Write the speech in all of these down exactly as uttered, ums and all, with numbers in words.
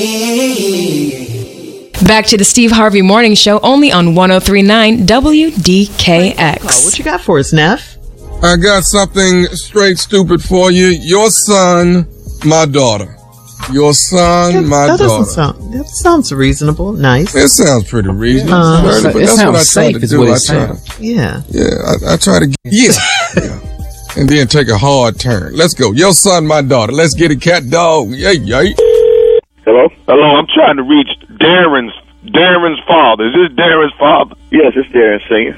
Back to the Steve Harvey Morning Show, only on one oh three point nine W D K X. Oh, what you got for us, Neff? I got something straight stupid for you. Your son, my daughter. Your son, that, my that daughter. Doesn't sound, that sounds reasonable. Nice. It sounds pretty reasonable. Uh, Dirty, but it that's what I sounds try safe to is do. what I it try sounds. to, Yeah. yeah, I, I try to get, yeah, yeah. And then take a hard turn. Let's go. Your son, my daughter. Let's get it, cat dog. Yay, yay. Hello? Hello, I'm trying to reach Darren's Darren's father. Is this Darren's father? Yes, it's Darren Senior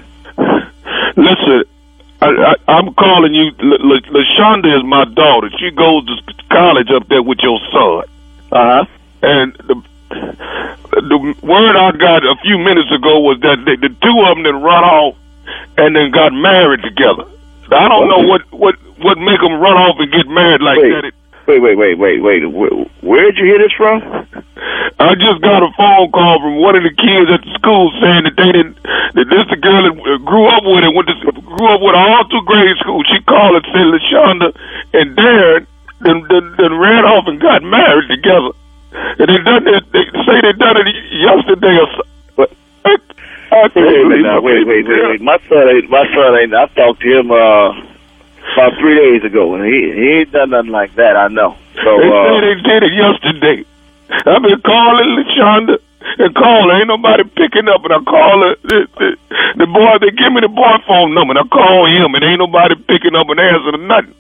Listen, I, I, I'm calling you. L- L- LaShonda is my daughter. She goes to college up there with your son. Uh-huh. And the, the word I got a few minutes ago was that they, the two of them then run off and then got married together. I don't know what, what, what make them run off and get married like wait, that. It, wait, wait, wait, wait, wait. Where, where'd you hear this from? I just got a phone call from one of the kids at the school saying that they didn't, that this the girl that grew up with and went to, grew up with her all through grade school. She called and said LaShonda and Darren then, then, then ran off and got married together. And they done it, they say they done it yesterday or so. What? I, I Wait, wait, now, wait, wait, wait, wait. My son ain't, my son ain't, I talked to him, uh, about three days ago, and he, he ain't done nothing like that, I know. So, they uh. say they did it yesterday. I've been calling LaShonda and calling. Ain't nobody picking up, and I call her, the, the, the boy, they give me the boy phone number, and I call him, and ain't nobody picking up and answering nothing.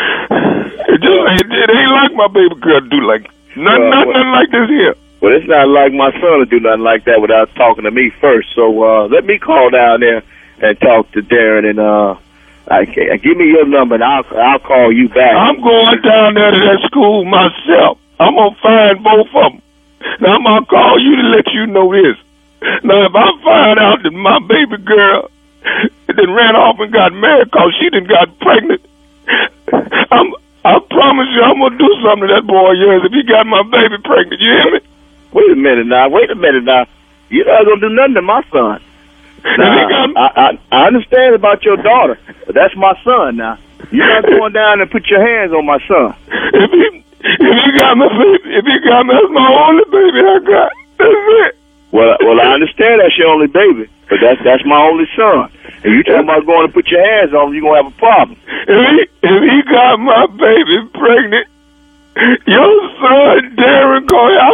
It just ain't, it ain't like my baby girl do like, nothing, Well, nothing like this here. Well, it's not like my son to do nothing like that without talking to me first. So uh, let me call down there and talk to Darren, and uh, I, I, give me your number, and I'll I'll call you back. I'm going down there to that school myself. I'm gonna find both of them. Now I'm gonna call you to let you know this. Now if I find out that my baby girl then ran off and got married because she done got pregnant, I'm I promise you I'm gonna do something to that boy of yours if he got my baby pregnant. You hear me? Wait a minute now. Wait a minute now. You're not gonna do nothing to my son. Now, I, I I understand about your daughter, but that's my son now. You're not going down and put your hands on my son. If he if he got my baby, if he got me, that's my only baby I got. That's it. Well, well, I understand that's your only baby, but that's that's my only son. And you talking about going to put your hands on him, you're gonna have a problem. If he if he got my baby pregnant, your son Darren going.